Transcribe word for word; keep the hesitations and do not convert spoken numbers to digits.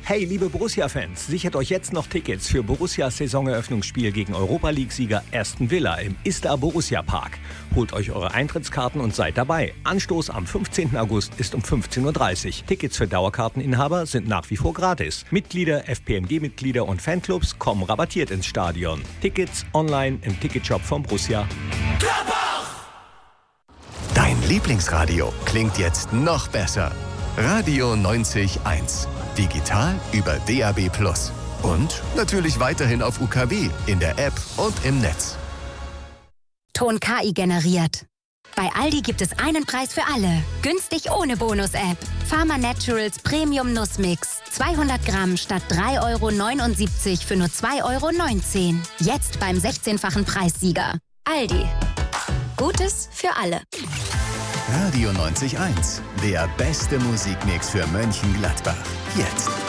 Hey, liebe Borussia-Fans, sichert euch jetzt noch Tickets für Borussias Saisoneröffnungsspiel gegen Europa-League-Sieger Aston Villa im Istar Borussia Park. Holt euch eure Eintrittskarten und seid dabei. Anstoß am fünfzehnten August ist um fünfzehn Uhr dreißig. Tickets für Dauerkarteninhaber sind nach wie vor gratis. Mitglieder, F P M G-Mitglieder und Fanclubs kommen rabattiert ins Stadion. Tickets online im Ticketshop von Borussia. Dein Lieblingsradio klingt jetzt noch besser. Radio neunzig Komma eins. Digital über D A B plus. Und natürlich weiterhin auf U K W, in der App und im Netz. Ton K I generiert. Bei Aldi gibt es einen Preis für alle. Günstig ohne Bonus-App. Pharma Naturals Premium Nussmix. zweihundert Gramm statt drei Euro neunundsiebzig für nur zwei Euro neunzehn. Jetzt beim sechzehnfachen Preissieger. Aldi. Gutes für alle. Radio neunzig Komma eins. Der beste Musikmix für Mönchengladbach. Jetzt.